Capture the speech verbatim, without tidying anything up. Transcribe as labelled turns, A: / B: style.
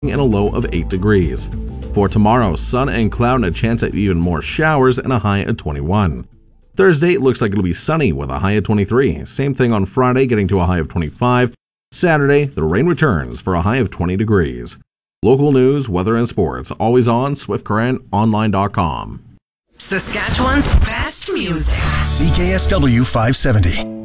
A: and a low of eight degrees. For tomorrow, sun and cloud and a chance at even more showers and a high of twenty-one. Thursday, it looks like it'll be sunny with a high of twenty-three. Same thing on Friday, getting to a high of twenty-five. Saturday, the rain returns for a high of twenty degrees. Local news, weather, and sports, always on Swift Current Online dot com.
B: Saskatchewan's best music.
C: C K S W five seventy.